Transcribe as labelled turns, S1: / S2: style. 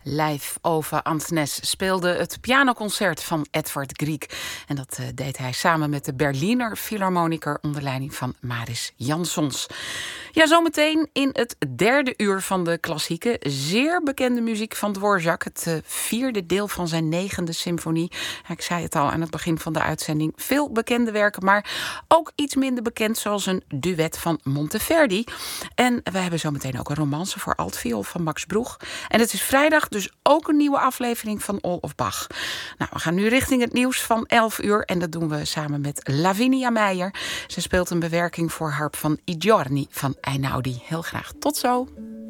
S1: Live over Antnes speelde het pianoconcert van Edvard Grieg. En dat deed hij samen met de Berliner Philharmoniker onder leiding van Maris Jansons. Ja, zometeen in het derde uur van de klassieke, zeer bekende muziek van Dvorak. Het vierde deel van zijn 9e symfonie. Ja, ik zei het al aan het begin van de uitzending. Veel bekende werken, maar ook iets minder bekend, zoals een duet van Monteverdi. En we hebben zometeen ook een romance voor altviool van Max Broeg. En het is vrijdag, dus ook een nieuwe aflevering van All of Bach. Nou, we gaan nu richting het nieuws van 11 uur. En dat doen we samen met Lavinia Meijer. Ze speelt een bewerking voor harp van I Giorni van Einaudi. Heel graag tot zo.